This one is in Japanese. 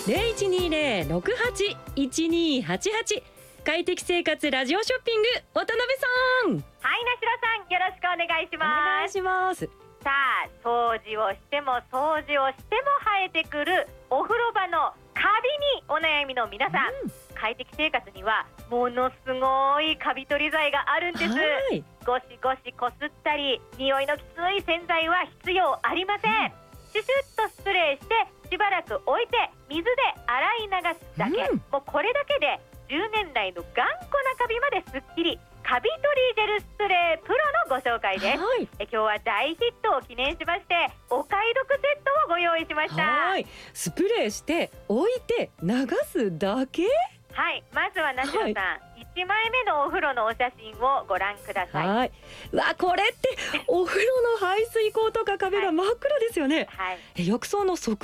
0120-68-1288快適生活ラジオショッピング渡辺さん。 はい、なしろさん、よろしくお願いしお願います。 します。 さあ、掃除をしても掃除をしても生えてくるお風呂場のカビにお悩みの皆さん、快適生活にはものすごいカビ取り剤があるんです。 はい、 ゴシゴシこすったり匂いのきつい洗剤は必要ありません。シュシュッとスプレーしてしばらく置いて水で洗い流すだけ、もうこれだけで10年来の頑固なカビまですっきり。カビ取りジェルスプレープロのご紹介です。今日は大ヒットを記念しましてお買い得セットをご用意しました。 はい、スプレーして置いて流すだけ。 はい、まずはなしろさん、1枚目のお風呂のお写真をご覧ください。 はい、うわ、これってお風呂の排水口とか壁が真っ黒ですよね。 はい、 浴槽の側